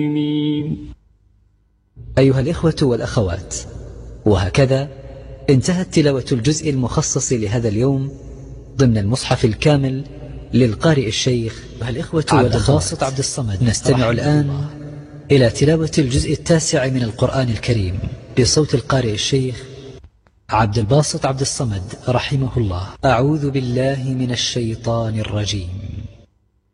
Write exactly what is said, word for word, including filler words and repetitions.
أيها الإخوة والأخوات، وهكذا انتهت تلاوة الجزء المخصص لهذا اليوم ضمن المصحف الكامل للقارئ الشيخ الإخوة عبد الباسط عبد الصمد. نستمع الآن إلى تلاوة الجزء التاسع من القرآن الكريم بصوت القارئ الشيخ عبد الباسط عبد الصمد رحمه الله. أعوذ بالله من الشيطان الرجيم.